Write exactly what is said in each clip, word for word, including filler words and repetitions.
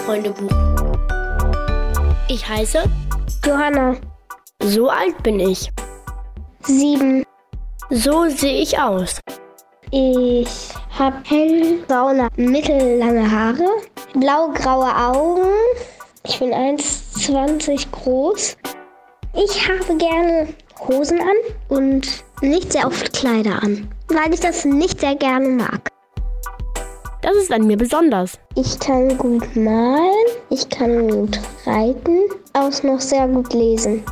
Mausfreundebuch. Ich heiße Johanna. So alt bin ich. Sieben. So sehe ich aus. Ich habe hellbraune, mittellange Haare, blaugraue Augen. Ich bin eins Komma zwanzig groß. Ich habe gerne Hosen an und nicht sehr oft Kleider an, weil ich das nicht sehr gerne mag. Das ist an mir besonders. Ich kann gut malen, ich kann gut reiten, auch noch sehr gut lesen.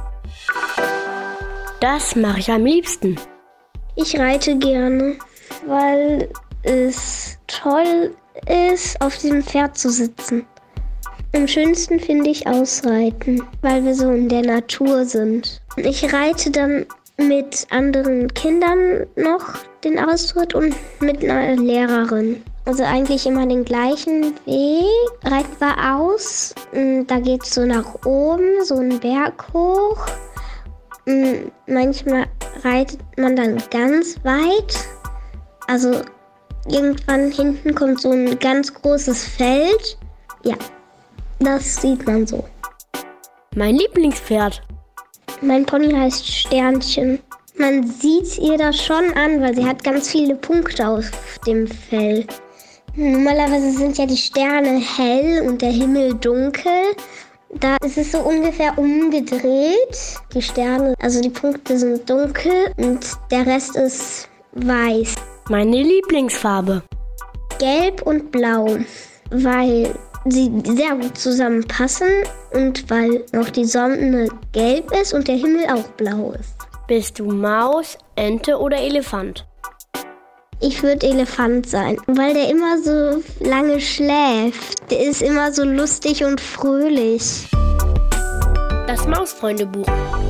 Das mache ich am liebsten. Ich reite gerne, weil es toll ist, auf diesem Pferd zu sitzen. Am schönsten finde ich Ausreiten, weil wir so in der Natur sind. Ich reite dann mit anderen Kindern noch den Ausritt und mit einer Lehrerin. Also eigentlich immer den gleichen Weg. Reiten wir aus, da geht es so nach oben, so einen Berg hoch. Manchmal reitet man dann ganz weit. Also irgendwann hinten kommt so ein ganz großes Feld. Ja, das sieht man so. Mein Lieblingspferd. Mein Pony heißt Sternchen. Man sieht ihr das schon an, weil sie hat ganz viele Punkte auf dem Fell. Normalerweise sind ja die Sterne hell und der Himmel dunkel. Da ist es so ungefähr umgedreht. Die Sterne, also die Punkte sind dunkel und der Rest ist weiß. Meine Lieblingsfarbe. Gelb und blau, weil sie sehr gut zusammenpassen und weil auch die Sonne gelb ist und der Himmel auch blau ist. Bist du Maus, Ente oder Elefant? Ich würde Elefant sein, weil der immer so lange schläft. Der ist immer so lustig und fröhlich. Das Mausfreundebuch.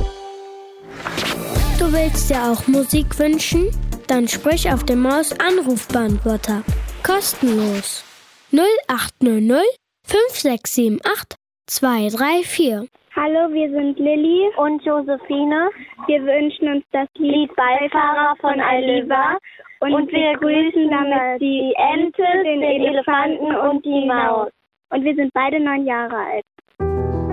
Du willst dir auch Musik wünschen? Dann sprich auf dem Maus-Anrufbeantworter. Kostenlos. null acht null null fünf sechs sieben acht zwei drei vier. Hallo, wir sind Lilly und Josephine. Wir wünschen uns das Lied Beifahrer von Aliva und, und wir grüßen damit die Ente, den Elefanten und die Maus. Und wir sind beide neun Jahre alt.